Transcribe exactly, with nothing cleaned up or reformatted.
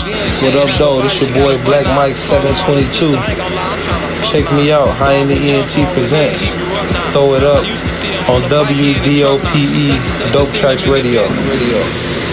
What up, though? This your boy Black Mike seven twenty-two. Check me out. High in the E N T presents. Throw it up on W D O P E Dope Tracks Radio. Radio.